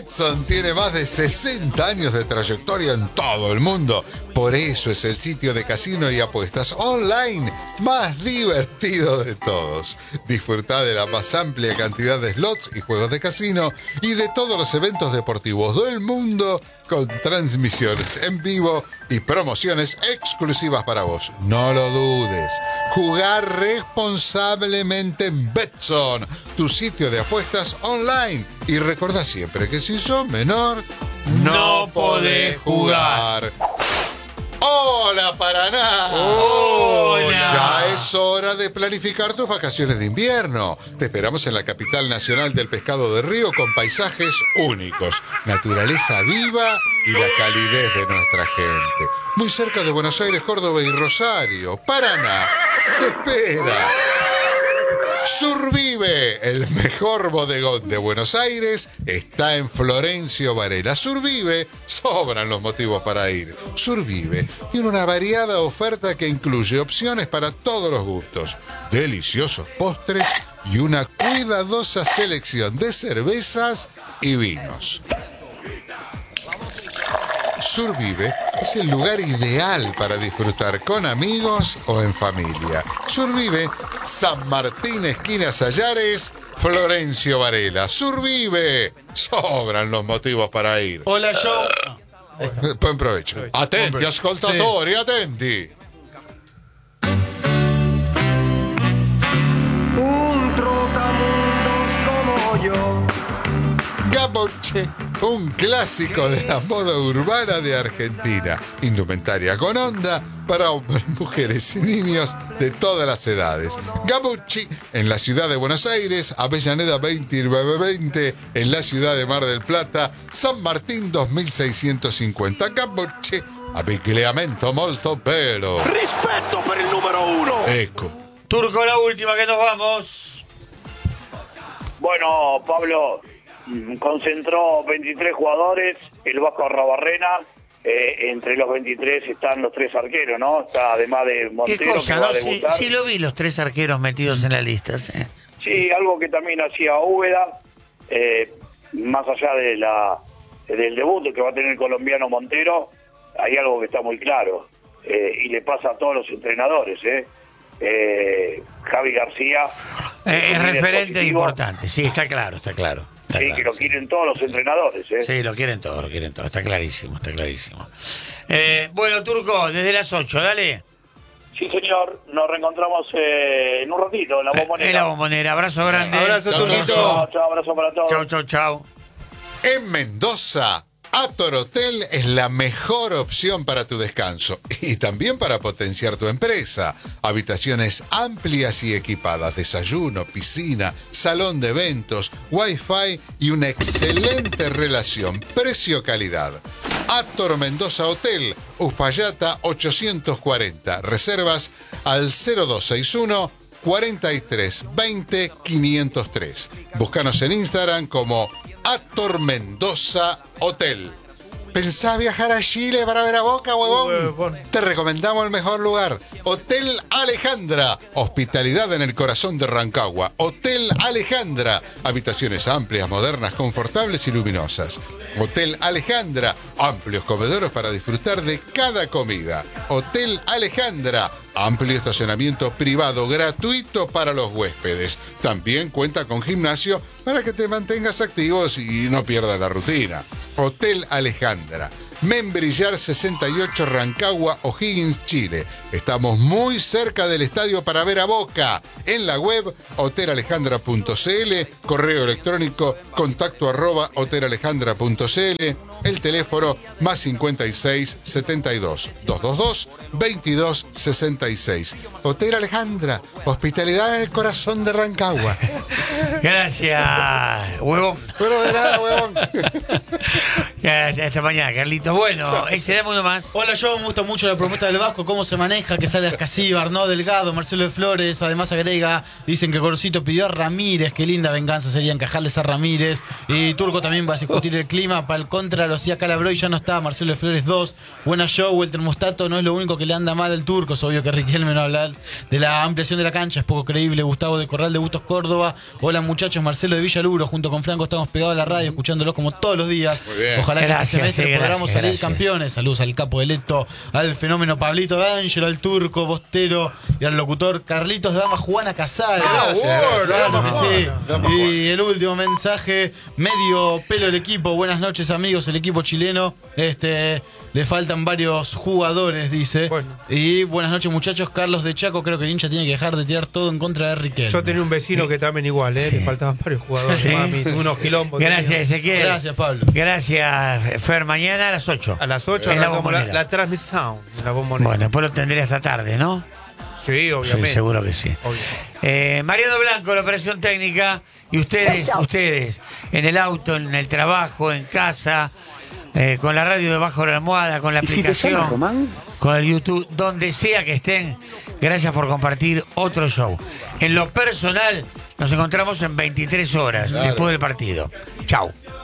Betson tiene más de 60 años de trayectoria en todo el mundo. Por eso es el sitio de casino y apuestas online más divertido de todos. Disfruta de la más amplia cantidad de slots y juegos de casino y de todos los eventos deportivos del mundo con transmisiones en vivo y promociones exclusivas para vos. No lo dudes. Jugar responsablemente en Betson, tu sitio de apuestas online. Y recordá siempre que si sos menor, no podés jugar. ¡Hola, Paraná! ¡Hola! Ya es hora de planificar tus vacaciones de invierno. Te esperamos en la capital nacional del pescado de río con paisajes únicos, naturaleza viva y la calidez de nuestra gente. Muy cerca de Buenos Aires, Córdoba y Rosario. Paraná, te espera. Survive, el mejor bodegón de Buenos Aires, está en Florencio Varela. Survive, sobran los motivos para ir. Survive tiene una variada oferta que incluye opciones para todos los gustos, deliciosos postres y una cuidadosa selección de cervezas y vinos. Survive es el lugar ideal para disfrutar con amigos o en familia. Survive, San Martín, esquina Sallares, Florencio Varela. Survive, sobran los motivos para ir. Hola, Joe. Buen provecho. Attenti, ascoltatori, attenti. Un trotamundos como yo. Gaboche, un clásico de la moda urbana de Argentina. Indumentaria con onda para hombres, mujeres y niños de todas las edades. Gabucci, en la ciudad de Buenos Aires, Avellaneda 2920, en la ciudad de Mar del Plata, San Martín 2650. Gabucci, abbigliamento molto bello. Rispetto per il numero uno. Ecco. Turco, la última que nos vamos. Bueno, Pablo concentró 23 jugadores, el Vasco Arrobarrena. Entre los 23 están los 3 arqueros, ¿no? Está además de ¿Qué Montero, cosa, que va no? a debutar. Sí lo vi, los 3 arqueros metidos en la lista, sí. Sí, algo que también hacía Úbeda, más allá de del debut que va a tener el colombiano Montero, hay algo que está muy claro, y le pasa a todos los entrenadores, Javi García Es referente positivo. importante, sí, está claro. Está Sí, claro, que lo quieren todos los entrenadores, Sí, lo quieren todo, está clarísimo. Bueno, Turco, desde las 8, dale. Sí, señor, nos reencontramos en un ratito en la Bombonera. En la Bombonera, abrazo grande. Abrazo, Turquito. Chao, abrazo para todos. Chau. En Mendoza, Ator Hotel es la mejor opción para tu descanso y también para potenciar tu empresa. Habitaciones amplias y equipadas, desayuno, piscina, salón de eventos, wifi y una excelente relación precio-calidad. Ator Mendoza Hotel, Uspallata 840. Reservas al 0261 43 20 503. Búscanos en Instagram como Ator Mendoza Hotel. ¿Pensás viajar a Chile para ver a Boca, huevón? Te recomendamos el mejor lugar. Hotel Alejandra. Hospitalidad en el corazón de Rancagua. Hotel Alejandra. Habitaciones amplias, modernas, confortables y luminosas. Hotel Alejandra. Amplios comedores para disfrutar de cada comida. Hotel Alejandra. Amplio estacionamiento privado gratuito para los huéspedes. También cuenta con gimnasio para que te mantengas activos y no pierdas la rutina. Hotel Alejandra. Membrillar 68 Rancagua, O'Higgins, Chile. Estamos muy cerca del estadio para ver a Boca. En la web hotelalejandra.cl, correo electrónico contacto@hotelalejandra.cl, el teléfono +56 72 222 22 66. Hotel Alejandra, hospitalidad en el corazón de Rancagua. Gracias, huevón. Pero de nada, huevón. Hasta mañana, Carlitos. Bueno, ese dame uno más. Hola, yo me gusta mucho la propuesta del Vasco, cómo se maneja, que sale Ascasíbar, ¿no? Delgado, Marcelo de Flores, además agrega, dicen que Gorosito pidió a Ramírez, qué linda venganza sería encajarles a Ramírez. Y Turco también va a discutir el clima, para el contra lo hacía Calabro y ya no está, Marcelo de Flores 2. Buena show, el termostato no es lo único que le anda mal al Turco, es obvio que Riquelme no habla de la ampliación de la cancha, es poco creíble. Gustavo de Corral de Bustos Córdoba, hola muchachos, Marcelo de Villaluro, junto con Franco estamos pegados a la radio, escuchándolos como todos los días. Muy bien. Ojalá que Gracias, este semestre podamos salir gracias. campeones. Saludos al capo electo, al fenómeno Pablito D'Angelo, al Turco, Bostero y al locutor Carlitos Dama Juana Casal. Gracias, Claro que sí. Dama Y el último mensaje, medio pelo el equipo. Buenas noches amigos, el equipo chileno. Le faltan varios jugadores, dice. Bueno. Y buenas noches muchachos, Carlos de Chaco. Creo que el hincha tiene que dejar de tirar todo en contra de Riquelme. Yo tenía un vecino que también igual, Sí. le faltaban varios jugadores, Sí. mami, unos quilombos. Gracias, tenía. Ezequiel. Gracias, Pablo. Gracias, Fer. Mañana a las 8. A las 8 En la arrancamos la Bombonera. transmisión de la Bombonera. Bueno, después lo tendré hasta tarde, ¿no? Sí, obviamente. Sí, seguro que sí. Obvio. Mariano Blanco, la operación técnica. Y ustedes, en el auto, en el trabajo, en casa, con la radio debajo de la almohada, con la aplicación, con el YouTube, donde sea que estén. Gracias por compartir otro show. En lo personal, nos encontramos en 23 horas Claro. después del partido. Chau.